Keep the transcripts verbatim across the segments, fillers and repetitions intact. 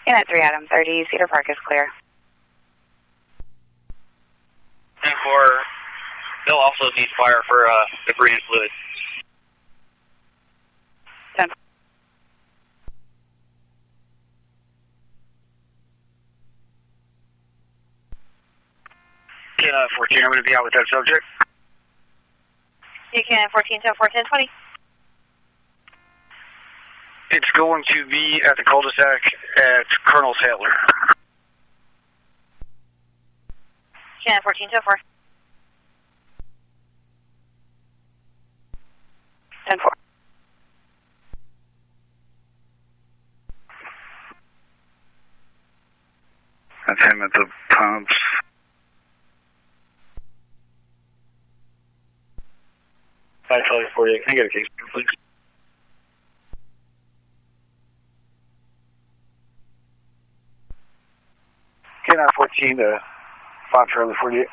Unit three, Adam thirty, Cedar Park is clear. ten four, they'll also cease fire for uh, debris and fluid. ten four. K nine fourteen, I'm going to be out with that subject. K nine fourteen, ten four, ten twenty. It's going to be at the cul-de-sac at Colonel Sattler. K nine fourteen, ten four. ten four. That's him at the pumps. five Charlie forty-eight, can I get a case, please? K nine fourteen to five Charlie forty-eight.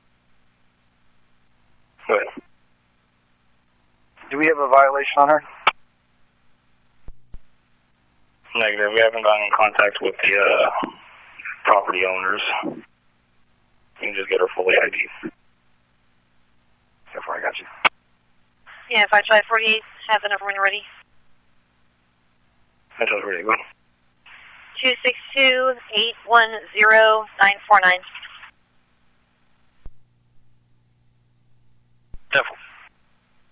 Go ahead. Do we have a violation on her? Negative. We haven't gotten in contact with the uh, property owners. You can just get her fully I D. So far, I got you. Yeah, five Charlie forty-eight has an upper ready. five Charlie forty-eight, go. two six two, eight one zero, nine four nine. Careful.